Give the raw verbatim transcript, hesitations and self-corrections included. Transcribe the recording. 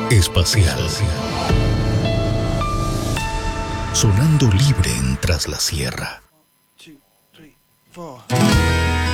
espacial. Sonando libre en Tras la Sierra. Two, three, four.